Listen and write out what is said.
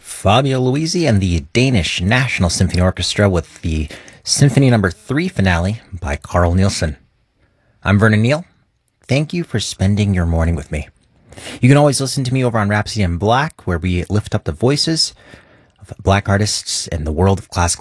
Fabio Luisi and the Danish National Symphony Orchestra with the Symphony No. 3 finale by Carl Nielsen. I'm Vernon Neal. Thank you for spending your morning with me. You can always listen to me over on Rhapsody in Black, where we lift up the voices of Black artists in the world of classical